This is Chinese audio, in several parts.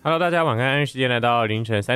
Hello， 大家晚安，时间来到凌晨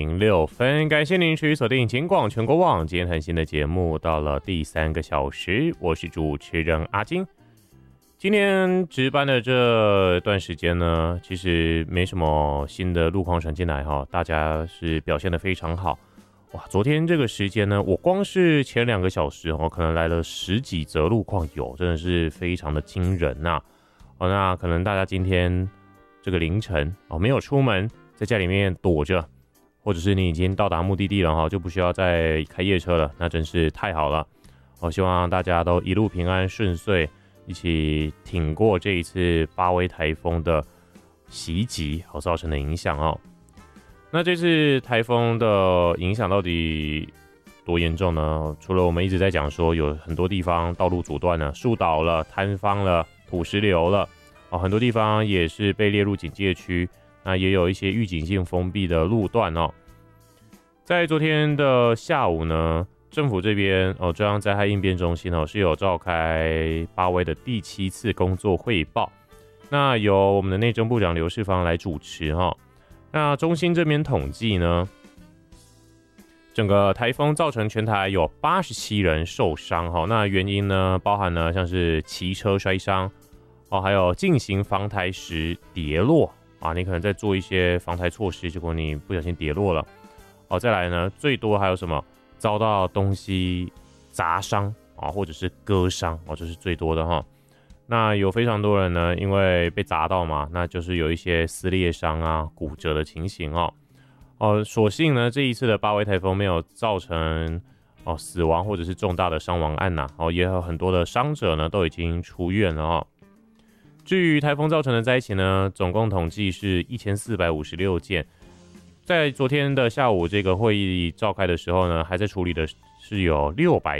3:06，感谢您持续锁定警广全国网，今天很新的节目到了第3个小时，我是主持人阿金。今天值班的这段时间呢，其实没什么新的路况传进来哈，大家是表现得非常好。哇，昨天这个时间呢，我光是前2个小时哦，可能来了10几则路况有，真的是非常的惊人呐。那可能大家今天这个凌晨没有出门，在家里面躲着，或者是你已经到达目的地了哈，就不需要再开夜车了，那真是太好了。希望大家都一路平安顺遂，一起挺过这一次巴威台风的袭击造成的影响哦。那这次台风的影响到底多严重呢？除了我们一直在讲说有很多地方道路阻断了、树倒了、坍方了、土石流了。很多地方也是被列入警戒区，那也有一些预警性封闭的路段哦。在昨天的下午呢，政府这边中央灾害应变中心是有召开巴威的第7次工作汇报，那由我们的内政部长刘世芳来主持哈。那中心这边统计呢，整个台风造成全台有87人受伤哈，那原因呢包含了像是骑车摔伤。还有进行防台时跌落你可能在做一些防台措施，结果你不小心跌落了。再来呢，最多还有什么遭到东西砸伤或者是割伤这是最多的哈。那有非常多人呢，因为被砸到嘛，那就是有一些撕裂伤骨折的情形所幸呢，这一次的巴威台风没有造成死亡或者是重大的伤亡案也有很多的伤者呢都已经出院了至于台风造成的灾情呢，总共统计是1456件。在昨天的下午这个会议召开的时候呢，还在处理的是有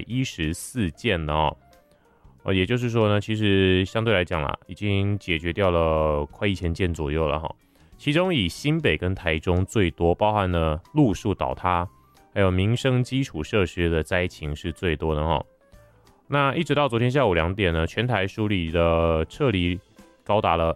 614件的也就是说呢，其实相对来讲啦，已经解决掉了快1000件左右了其中以新北跟台中最多，包含了路树倒塌，还有民生基础设施的灾情是最多的那一直到昨天下午2点呢，全台梳理的撤离高达了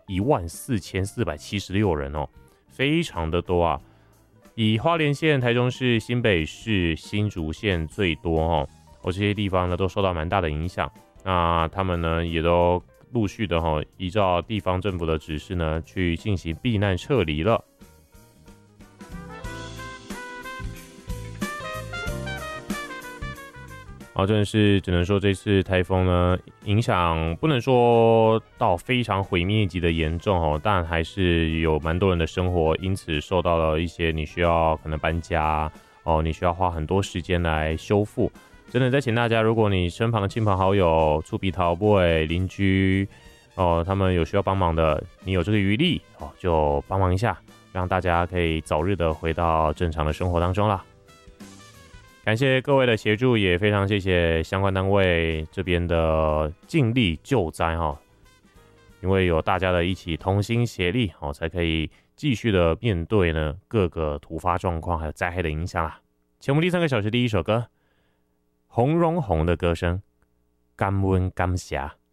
14476人非常的多以花莲县、台中市、新北市、新竹县最多这些地方呢都受到蛮大的影响。那他们呢也都陆续的依照地方政府的指示呢去进行避难撤离了。真的是只能说这次台风呢影响不能说到非常毁灭级的严重但还是有蛮多人的生活因此受到了一些你需要可能搬家你需要花很多时间来修复。真的再请大家，如果你身旁的亲朋好友、厝边头尾邻居他们有需要帮忙的，你有这个余力就帮忙一下，让大家可以早日的回到正常的生活当中啦。感谢各位的协助，也非常谢谢相关单位这边的尽力救灾因为有大家的一起同心协力才可以继续的面对呢各个突发状况还有灾害的影响啦。节目第3个小时第一首歌，洪荣宏的歌声，感恩感谢。